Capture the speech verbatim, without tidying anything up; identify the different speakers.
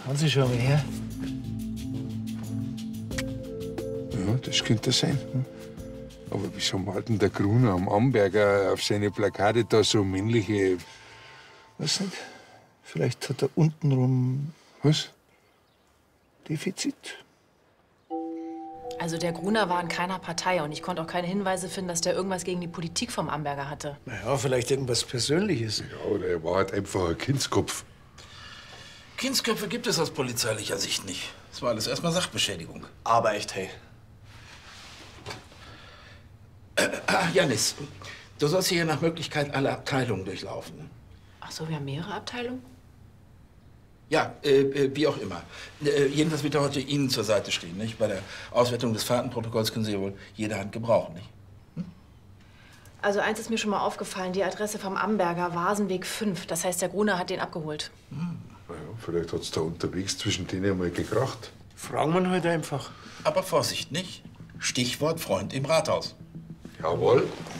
Speaker 1: Kann sie schon mal her?
Speaker 2: Ja, das könnte sein. Hm? Aber wieso malt denn der Gruner am Amberger auf seine Plakate da so männliche...
Speaker 1: Weiß nicht. Vielleicht hat er untenrum
Speaker 2: Was?
Speaker 1: Defizit.
Speaker 3: Also der Gruner war in keiner Partei und ich konnte auch keine Hinweise finden, dass der irgendwas gegen die Politik vom Amberger hatte.
Speaker 1: Na ja, vielleicht irgendwas Persönliches.
Speaker 2: Ja, oder er war halt einfach ein Kindskopf.
Speaker 4: Kindsköpfe gibt es aus polizeilicher Sicht nicht. Das war alles erstmal Sachbeschädigung.
Speaker 5: Aber echt, hey.
Speaker 4: Äh, ah, Janis, du sollst hier nach Möglichkeit alle Abteilungen durchlaufen.
Speaker 3: Ach so, wir haben mehrere Abteilungen?
Speaker 4: Ja, äh, äh, wie auch immer. Äh, jedenfalls wird er heute Ihnen zur Seite stehen, nicht? Bei der Auswertung des Fahrtenprotokolls können Sie ja wohl jede Hand gebrauchen, nicht? Hm?
Speaker 3: Also eins ist mir schon mal aufgefallen, die Adresse vom Amberger, Vasenweg fünf. Das heißt, der Gruner hat den abgeholt.
Speaker 4: Hm.
Speaker 2: Na ja, vielleicht hat's da unterwegs zwischen denen einmal gekracht.
Speaker 1: Fragen wir ihn halt einfach.
Speaker 4: Aber Vorsicht, nicht? Stichwort Freund im Rathaus.
Speaker 2: Jawohl.